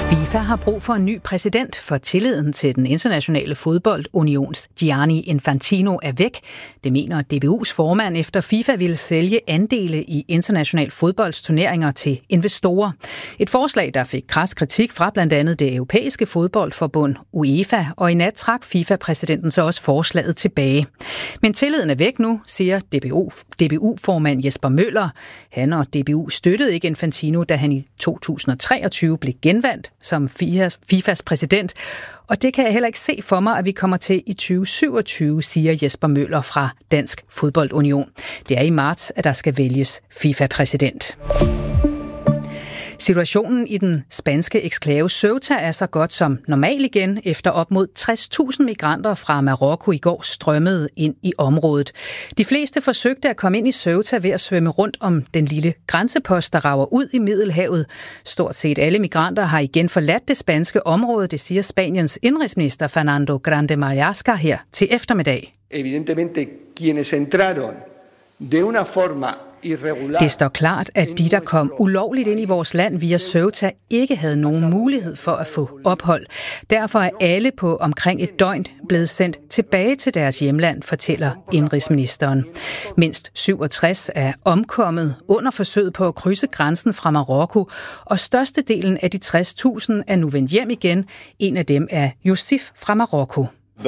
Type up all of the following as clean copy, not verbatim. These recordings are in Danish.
FIFA har brug for en ny præsident, for tilliden til den internationale fodboldunions Gianni Infantino er væk. Det mener DBU's formand, efter FIFA ville sælge andele i international fodboldsturneringer til investorer. Et forslag, der fik krads kritik fra blandt andet det europæiske fodboldforbund UEFA, og i nat trak FIFA-præsidenten så også forslaget tilbage. Men tilliden er væk nu, siger DBU-formand Jesper Møller. Han og DBU støttede ikke Infantino, da han i 2023 blev genvalgt som FIFAs præsident. Og det kan jeg heller ikke se for mig, at vi kommer til i 2027, siger Jesper Møller fra Dansk Fodboldunion. Det er i marts, at der skal vælges FIFA-præsident. Situationen i den spanske eksklave Ceuta er så godt som normal igen, efter op mod 60.000 migranter fra Marokko i går strømmede ind i området. De fleste forsøgte at komme ind i Ceuta ved at svømme rundt om den lille grænsepost, der rager ud i Middelhavet. Stort set alle migranter har igen forladt det spanske område, det siger Spaniens indrigsminister Fernando Grande Marlaska her til eftermiddag. Evidentemente quienes entraron de una forma. Det står klart, at de, der kom ulovligt ind i vores land via Ceuta, ikke havde nogen mulighed for at få ophold. Derfor er alle på omkring et døgn blevet sendt tilbage til deres hjemland, fortæller indrigsministeren. Mindst 67 er omkommet under forsøget på at krydse grænsen fra Marokko, og størstedelen af de 60.000 er nu vendt hjem igen. En af dem er Youssef fra Marokko.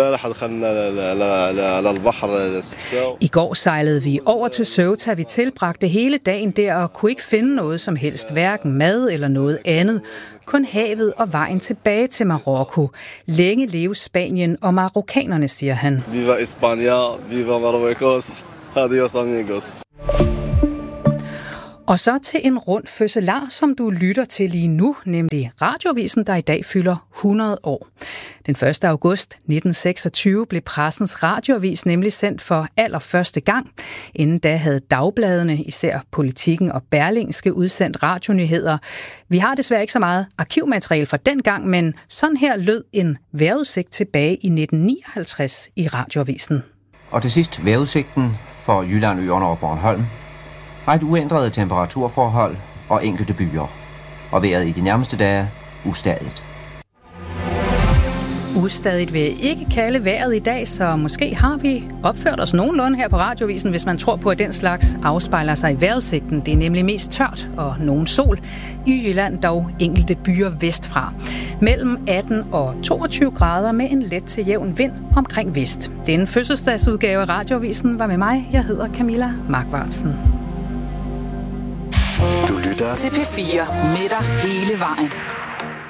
I går sejlede vi over til Ceuta. Vi tilbragte hele dagen der og kunne ikke finde noget som helst, hverken mad eller noget andet. Kun havet og vejen tilbage til Marokko. Længe leve Spanien og marokkanerne, siger han. Viva España, viva Marruecos, adios amigos. Og så til en rund fødselar, som du lytter til lige nu, nemlig Radioavisen, der i dag fylder 100 år. Den 1. august 1926 blev Pressens Radioavis nemlig sendt for allerførste gang. Inden da havde dagbladene, især Politikken og Berlingske, udsendt radionyheder. Vi har desværre ikke så meget arkivmateriale fra dengang, men sådan her lød en vejrudsigt tilbage i 1959 i Radioavisen. Og til sidst vejrudsigten for Jylland, Øerne og Bornholm. Ret uændrede temperaturforhold og enkelte byer. Og vejret i de nærmeste dage ustadigt. Ustadigt vil jeg ikke kalde vejret i dag, så måske har vi opført os nogenlunde her på Radioavisen, hvis man tror på, at den slags afspejler sig i vejrudsigten. Det er nemlig mest tørt og nogen sol. I Jylland dog enkelte byer vestfra. Mellem 18 og 22 grader med en let til jævn vind omkring vest. Denne fødselsdagsudgave af Radioavisen var med mig. Jeg hedder Camilla Markvartsen. Du lytter til P4 med dig hele vejen.